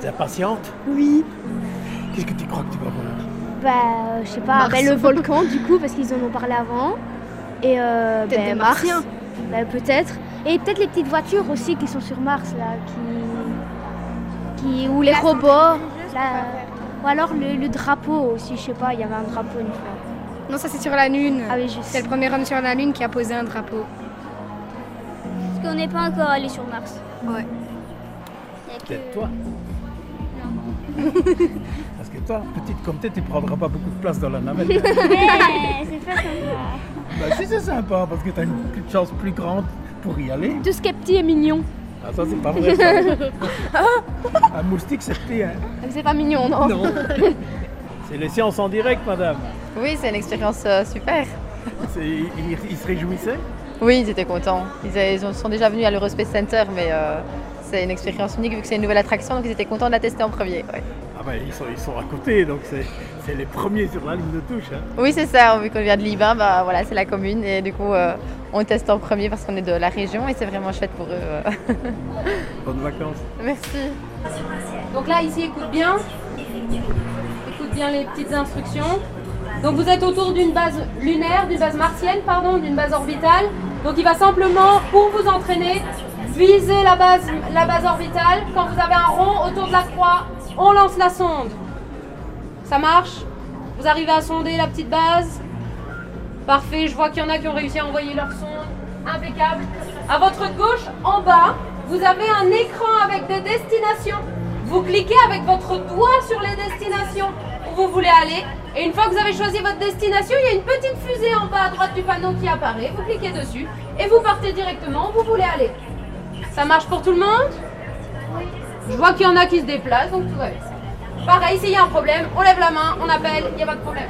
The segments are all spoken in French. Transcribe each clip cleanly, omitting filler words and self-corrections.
T'es impatiente? Oui. Qu'est-ce que tu crois que tu vas voir? Je sais pas, le volcan du coup, parce qu'ils en ont parlé avant. Et peut-être des Mars. martiens. Peut-être. Et peut-être les petites voitures aussi qui sont sur Mars, là, ou les robots. Là, ou alors le drapeau aussi, je sais pas, il y avait un drapeau une fois. Non, ça c'est sur la Lune. Ah oui, juste. C'est le premier homme sur la Lune qui a posé un drapeau. Parce qu'on n'est pas encore allé sur Mars. Ouais. Peut-être toi. Parce que toi, petite comme t'es, tu prendras pas beaucoup de place dans la navette. Mais c'est pas sympa. Bah si, c'est sympa, parce que t'as une chance plus grande pour y aller. Tout ce qui est petit et mignon. Ah ça, c'est pas vrai, ça. Un moustique, c'est petit, hein. C'est pas mignon, non? Non. C'est les séances en direct, madame. Oui, c'est une expérience super. Ils se réjouissaient? Oui, ils étaient contents. Ils sont déjà venus à l'Eurospace Center, mais c'est une expérience unique vu que c'est une nouvelle attraction, donc ils étaient contents de la tester en premier. Ouais. Ah ben, ils sont à côté, donc c'est les premiers sur la ligne de touche. Hein. Oui, c'est ça. Vu qu'on vient de Libin, voilà, c'est la commune. Et du coup, on teste en premier parce qu'on est de la région et c'est vraiment chouette pour eux. Bonnes vacances. Merci. Donc là, ici, écoute bien les petites instructions. Donc vous êtes autour d'une base lunaire, d'une base martienne, pardon, d'une base orbitale. Donc il va simplement, pour vous entraîner, viser la base orbitale. Quand vous avez un rond autour de la croix, on lance la sonde. Ça marche? Vous arrivez à sonder la petite base? Parfait, je vois qu'il y en a qui ont réussi à envoyer leur sonde. Impeccable. À votre gauche, en bas, vous avez un écran avec des destinations. Vous cliquez avec votre doigt sur les destinations où vous voulez aller. Et une fois que vous avez choisi votre destination, il y a une petite fusée en bas à droite du panneau qui apparaît. Vous cliquez dessus et vous partez directement où vous voulez aller. Ça marche pour tout le monde? Je vois qu'il y en a qui se déplacent, donc tout va bien. Pareil, s'il y a un problème, on lève la main, on appelle, il n'y a pas de problème.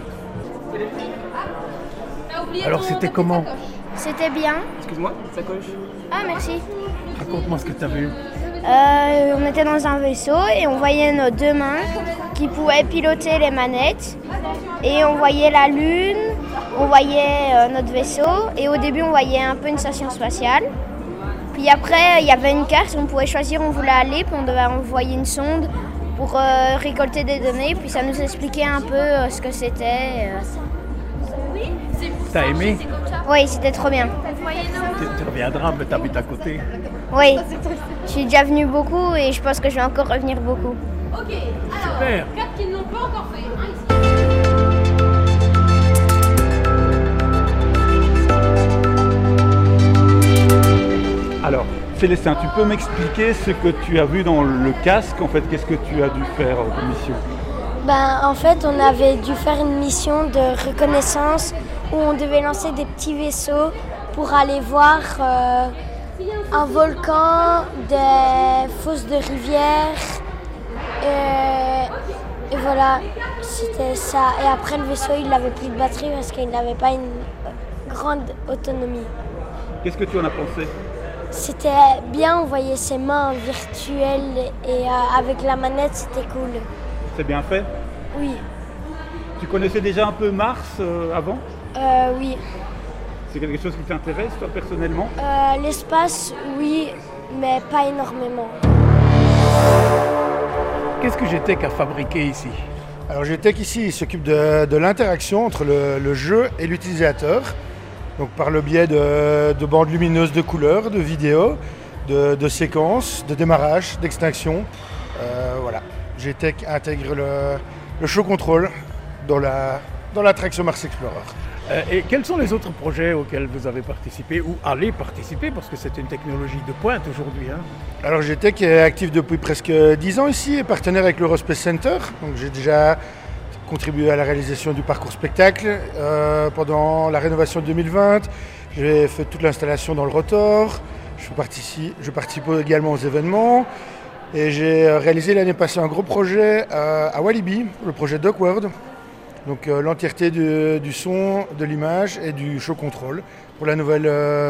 Alors c'était comment? C'était bien. Excuse-moi, sacoche. Ah, merci. Raconte-moi ce que tu as vu. On était dans un vaisseau et on voyait nos deux mains qui pouvaient piloter les manettes. Et on voyait la Lune, on voyait notre vaisseau. Et au début, on voyait un peu une station spatiale. Puis après, il y avait une carte, on pouvait choisir où on voulait aller. Puis on devait envoyer une sonde pour récolter des données. Puis ça nous expliquait un peu ce que c'était. T'as aimé? Oui, c'était trop bien. Tu reviendras, mais t'habites à côté. Oui, je suis déjà venue beaucoup et je pense que je vais encore revenir beaucoup. Ok, alors, Super. 4 qui ne l'ont pas encore fait. Ici. Alors, Célestin, tu peux m'expliquer ce que tu as vu dans le casque? En fait, qu'est-ce que tu as dû faire comme mission? En fait, on avait dû faire une mission de reconnaissance où on devait lancer des petits vaisseaux pour aller voir un volcan, des fosses de rivière. Et voilà, c'était ça. Et après, le vaisseau, il n'avait plus de batterie parce qu'il n'avait pas une grande autonomie. Qu'est-ce que tu en as pensé? C'était bien, on voyait ses mains virtuelles et avec la manette, c'était cool. C'est bien fait? Oui. Tu connaissais déjà un peu Mars avant? Oui. C'est quelque chose qui t'intéresse, toi, personnellement? L'espace, oui, mais pas énormément. Qu'est-ce que GTEC a fabriqué ici? Alors GTEC ici, il s'occupe de l'interaction entre le jeu et l'utilisateur. Donc par le biais de bandes lumineuses de couleurs, de vidéos, de séquences, de démarrage, d'extinction. Voilà. GTEC intègre le show control dans l'attraction Mars Explorer. Et quels sont les autres projets auxquels vous avez participé ou allez participer, parce que c'est une technologie de pointe aujourd'hui, hein? Alors GTEC est actif depuis presque 10 ans ici et partenaire avec l'Eurospace Center. Donc j'ai déjà contribué à la réalisation du parcours spectacle pendant la rénovation de 2020. J'ai fait toute l'installation dans le rotor. Je participe également aux événements. Et j'ai réalisé l'année passée un gros projet à Walibi, le projet Duckworld. Donc l'entièreté du son, de l'image et du show control pour la nouvelle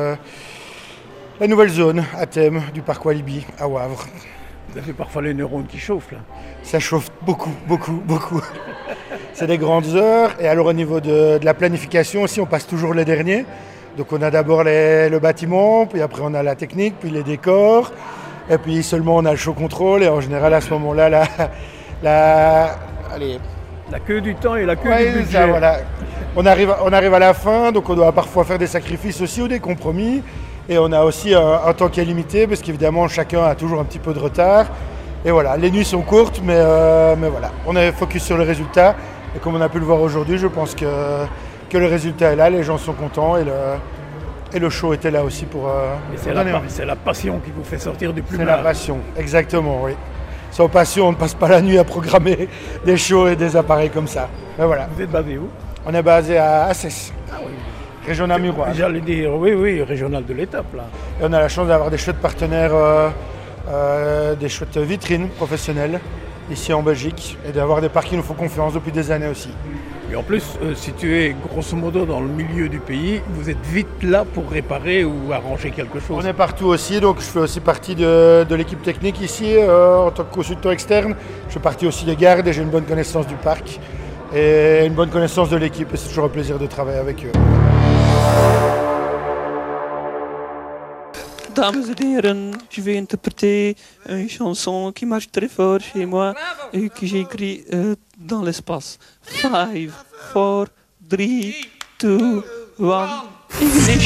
zone à thème du parc Walibi à Wavre. Ça fait parfois les neurones qui chauffent là. Ça chauffe beaucoup. C'est des grandes heures. Et alors au niveau de la planification aussi, on passe toujours les derniers. Donc on a d'abord le bâtiment, puis après on a la technique, puis les décors. Et puis seulement on a le show contrôle et en général à ce moment-là, la queue du temps et la queue ouais, du budget. ça, voilà. On arrive à la fin, donc on doit parfois faire des sacrifices aussi ou des compromis. Et on a aussi un temps qui est limité parce qu'évidemment chacun a toujours un petit peu de retard. Et voilà, les nuits sont courtes, mais voilà, on est focus sur le résultat. Et comme on a pu le voir aujourd'hui, je pense que le résultat est là, les gens sont contents et le show était là aussi pour donner envie. C'est la passion qui vous fait sortir du plumard. C'est la passion, exactement, oui. Sans passion, on ne passe pas la nuit à programmer des shows et des appareils comme ça. Mais voilà. Vous êtes basé où? On est basé à Assès, région namuroise. J'allais dire, oui, régional de l'étape là. Et on a la chance d'avoir des chouettes partenaires, des chouettes vitrines professionnelles ici en Belgique et d'avoir des parcs qui nous font confiance depuis des années aussi. Et en plus, situé grosso modo dans le milieu du pays, vous êtes vite là pour réparer ou arranger quelque chose. On est partout aussi, donc je fais aussi partie de l'équipe technique ici en tant que consultant externe. Je fais partie aussi des gardes et j'ai une bonne connaissance du parc et une bonne connaissance de l'équipe et c'est toujours un plaisir de travailler avec eux. Dames et heren, je vais interpréter une chanson qui marche très fort chez moi et que j'ai écrit dans l'espace. 5, 4, 3, 2, 1, English.